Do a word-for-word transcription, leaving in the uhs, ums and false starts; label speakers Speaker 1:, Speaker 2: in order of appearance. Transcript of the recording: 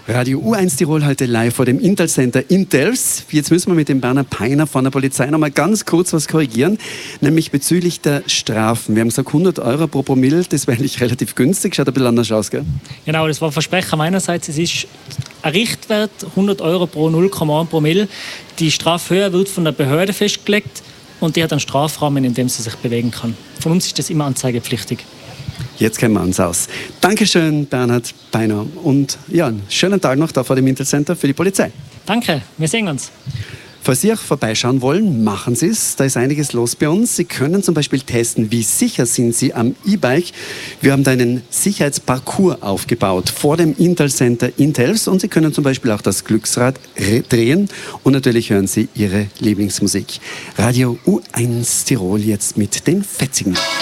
Speaker 1: Radio U eins Tirol heute live vor dem Intel Center in Delfs. Jetzt müssen wir mit dem Bernhard Peiner von der Polizei noch mal ganz kurz was korrigieren, nämlich bezüglich der Strafen. Wir haben gesagt hundert Euro pro Promille, das wäre eigentlich relativ günstig, schaut ein bisschen anders aus, gell?
Speaker 2: Genau, das war ein Versprechen meinerseits. Es ist ein Richtwert, hundert Euro pro null Komma eins Promille. Die Strafhöhe wird von der Behörde festgelegt und die hat einen Strafrahmen, in dem sie sich bewegen kann. Von uns ist das immer anzeigepflichtig.
Speaker 1: Jetzt kennen wir uns aus. Dankeschön, Bernhard Peiner. Und ja, einen schönen Tag noch da vor dem Intel Center für die Polizei.
Speaker 2: Danke, wir sehen uns.
Speaker 1: Falls Sie auch vorbeischauen wollen, machen Sie es. Da ist einiges los bei uns. Sie können zum Beispiel testen, wie sicher sind Sie am E-Bike. Wir haben da einen Sicherheitsparcours aufgebaut vor dem Intel Center in Delfs. Und Sie können zum Beispiel auch das Glücksrad drehen. Und natürlich hören Sie Ihre Lieblingsmusik. Radio U eins Tirol jetzt mit den Fetzigen.